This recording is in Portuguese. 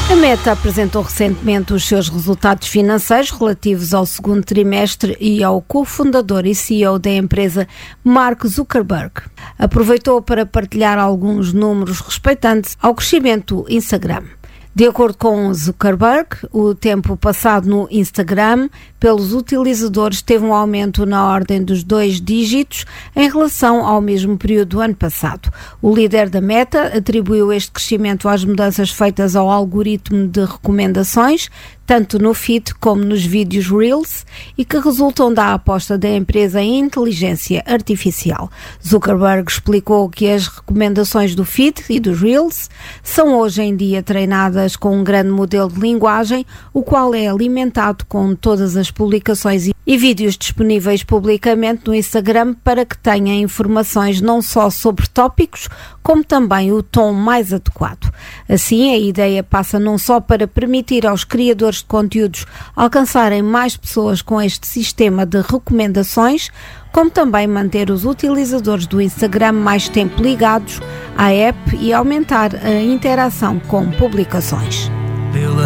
A Meta apresentou recentemente os seus resultados financeiros relativos ao segundo trimestre e ao cofundador e CEO da empresa, Mark Zuckerberg. Aproveitou para partilhar alguns números respeitantes ao crescimento do Instagram. De acordo com Zuckerberg, o tempo passado no Instagram pelos utilizadores teve um aumento na ordem dos 2 dígitos em relação ao mesmo período do ano passado. O líder da Meta atribuiu este crescimento às mudanças feitas ao algoritmo de recomendações, tanto no feed como nos vídeos Reels, e que resultam da aposta da empresa em inteligência artificial. Zuckerberg explicou que as recomendações do feed e dos Reels são hoje em dia treinadas com um grande modelo de linguagem, o qual é alimentado com todas as publicações e vídeos disponíveis publicamente no Instagram para que tenha informações não só sobre tópicos, como também o tom mais adequado. Assim, a ideia passa não só para permitir aos criadores de conteúdos alcançarem mais pessoas com este sistema de recomendações, como também manter os utilizadores do Instagram mais tempo ligados à app e aumentar a interação com publicações.